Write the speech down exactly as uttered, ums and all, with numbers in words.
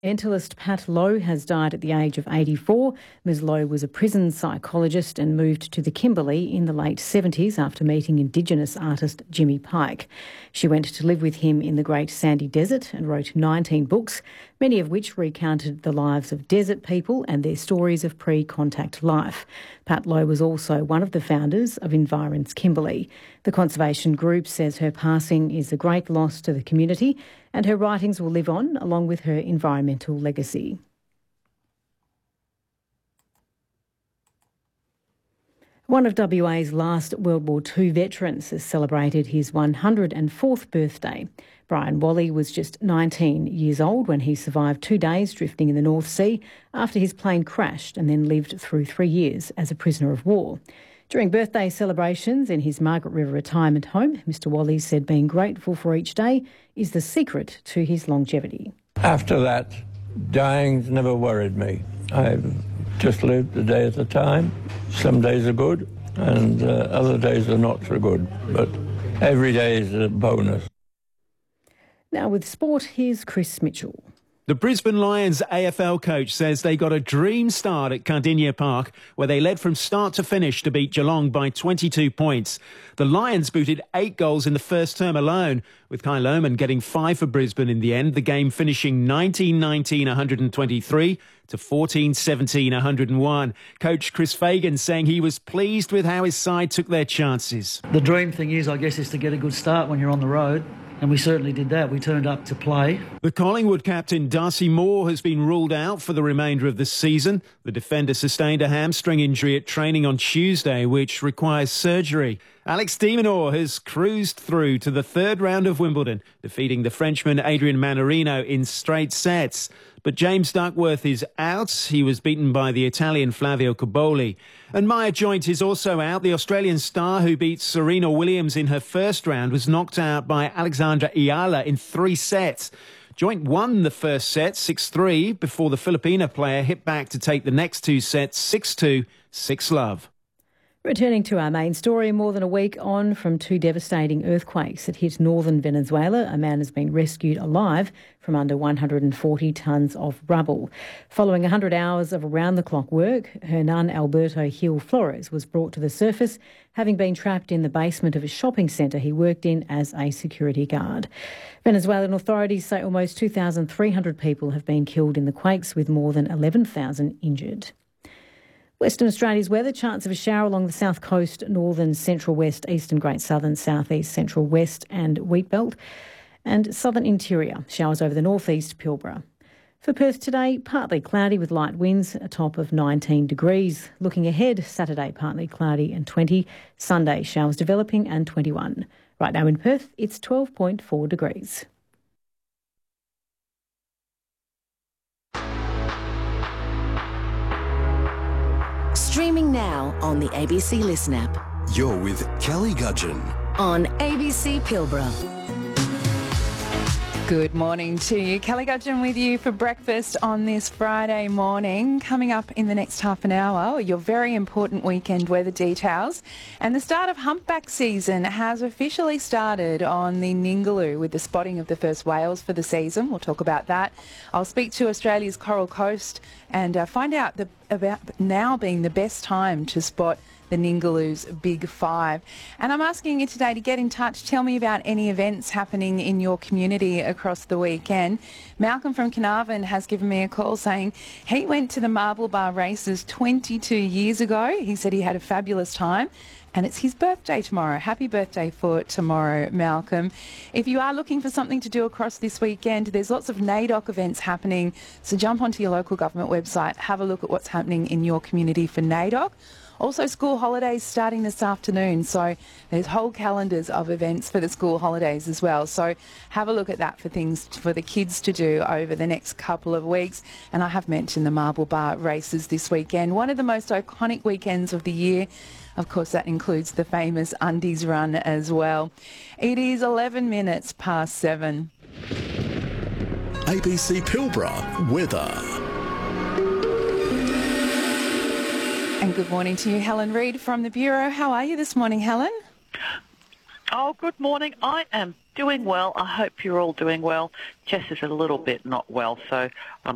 Mentalist Pat Lowe has died at the age of eighty-four. Miz Lowe was a prison psychologist and moved to the Kimberley in the late seventies after meeting Indigenous artist Jimmy Pike. She went to live with him in the Great Sandy Desert and wrote nineteen books, many of which recounted the lives of desert people and their stories of pre-contact life. Pat Lowe was also one of the founders of Environs Kimberley. The conservation group says her passing is a great loss to the community and her writings will live on along with her environmental legacy. One of W A's last World War Two veterans has celebrated his one hundred and fourth birthday. Brian Wally was just nineteen years old when he survived two days drifting in the North Sea after his plane crashed and then lived through three years as a prisoner of war. During birthday celebrations in his Margaret River retirement home, Mister Wally said being grateful for each day is the secret to his longevity. After that, dying's never worried me. I've just lived a day at a time. Some days are good and uh, other days are not so good, but every day is a bonus. Now with sport, here's Chris Mitchell. The Brisbane Lions A F L coach says they got a dream start at Cardinia Park, where they led from start to finish to beat Geelong by twenty-two points. The Lions booted eight goals in the first term alone, with Kai Lohmann getting five for Brisbane in the end, the game finishing nineteen nineteen one hundred twenty-three to fourteen seventeen one hundred one. Coach Chris Fagan saying he was pleased with how his side took their chances. The dream thing is, I guess, is to get a good start when you're on the road. And we certainly did that. We turned up to play. The Collingwood captain, Darcy Moore, has been ruled out for the remainder of the season. The defender sustained a hamstring injury at training on Tuesday, which requires surgery. Alex de Minaur has cruised through to the third round of Wimbledon, defeating the Frenchman Adrian Mannarino in straight sets. But James Duckworth is out. He was beaten by the Italian Flavio Cobolli. And Maya Joint is also out. The Australian star who beat Serena Williams in her first round was knocked out by Alexandra Ayala in three sets. Joint won the first set six three before the Filipina player hit back to take the next two sets six two, six love. Returning to our main story, more than a week on from two devastating earthquakes that hit northern Venezuela, a man has been rescued alive from under one hundred forty tonnes of rubble. Following one hundred hours of around-the-clock work, Hernan Alberto Gil Flores was brought to the surface, having been trapped in the basement of a shopping centre he worked in as a security guard. Venezuelan authorities say almost two thousand three hundred people have been killed in the quakes, with more than eleven thousand injured. Western Australia's weather, chance of a shower along the south coast, northern, central west, eastern, great southern, southeast, central west and wheat belt, and southern interior, showers over the northeast, Pilbara. For Perth today, partly cloudy with light winds, a top of nineteen degrees. Looking ahead, Saturday partly cloudy and twenty, Sunday showers developing and twenty-one. Right now in Perth, it's twelve point four degrees. Streaming now on the A B C Listen app. You're with Kelly Gudgeon on A B C Pilbara. Good morning to you. Kelly Gudgeon with you for breakfast on this Friday morning. Coming up in the next half an hour, your very important weekend weather details. And the start of humpback season has officially started on the Ningaloo with the spotting of the first whales for the season. We'll talk about that. I'll speak to Australia's Coral Coast and uh, find out the, about now being the best time to spot the Ningaloo's Big Five. And I'm asking you today to get in touch. Tell me about any events happening in your community across the weekend. Malcolm from Carnarvon has given me a call saying he went to the Marble Bar races twenty-two years ago. He said he had a fabulous time. And it's his birthday tomorrow. Happy birthday for tomorrow, Malcolm. If you are looking for something to do across this weekend, there's lots of NAIDOC events happening. So jump onto your local government website, have a look at what's happening in your community for NAIDOC. Also, school holidays starting this afternoon, so there's whole calendars of events for the school holidays as well. So have a look at that for things for the kids to do over the next couple of weeks. And I have mentioned the Marble Bar races this weekend, one of the most iconic weekends of the year. Of course, that includes the famous Undies Run as well. It is eleven minutes past seven. A B C Pilbara weather. And good morning to you, Helen Reid from the Bureau. How are you this morning, Helen? Oh, good morning. I am doing well. I hope you're all doing well. Jess is a little bit not well, so I'm